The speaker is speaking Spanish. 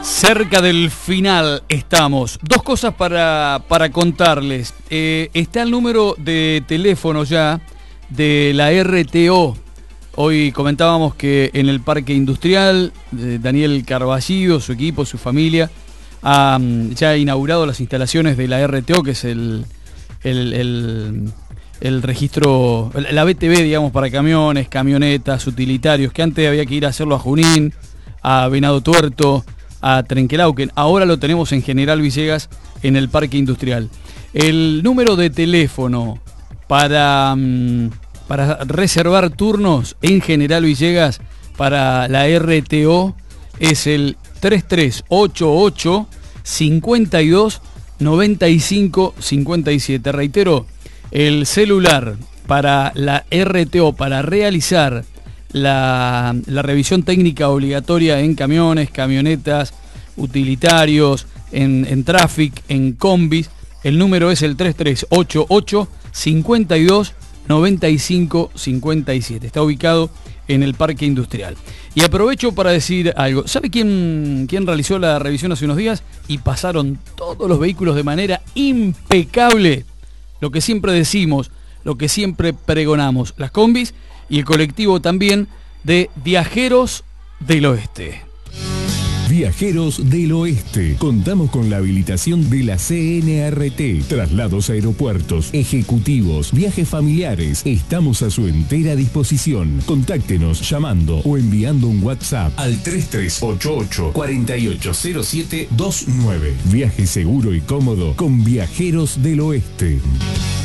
Cerca del final estamos. Dos cosas para contarles. Está el número de teléfono ya de la RTO. Hoy comentábamos que en el Parque Industrial, Daniel Carballido, su equipo, su familia, ya ha inaugurado las instalaciones de la RTO, que es el registro, la BTV, digamos, para camiones, camionetas, utilitarios, que antes había que ir a hacerlo a Junín, a Venado Tuerto, a Trenquelauquen. Ahora lo tenemos en General Villegas, en el Parque Industrial. El número de teléfono para reservar turnos en General Villegas para la RTO es el 3388 52 95 57. Reitero, el celular para la RTO, para realizar la revisión técnica obligatoria en camiones, camionetas, utilitarios, en Traffic, en combis. El número es el 3388 52 95 57. Está ubicado en el Parque Industrial. Y aprovecho para decir algo. ¿Sabe quién realizó la revisión hace unos días? Y pasaron todos los vehículos de manera impecable. Lo que siempre decimos, lo que siempre pregonamos, las combis y el colectivo también de Viajeros del Oeste. Viajeros del Oeste. Contamos con la habilitación de la CNRT. Traslados a aeropuertos, ejecutivos, viajes familiares. Estamos a su entera disposición. Contáctenos llamando o enviando un WhatsApp al 3388 480729. Viaje seguro y cómodo con Viajeros del Oeste.